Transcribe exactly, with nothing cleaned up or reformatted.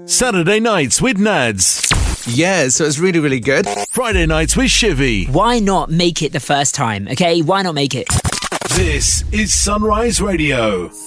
Saturday nights with Nads. Yeah, so it's really, really good. Friday nights with Shivy. Why not make it the first time, okay? Why not make it? This is Sunrise Radio.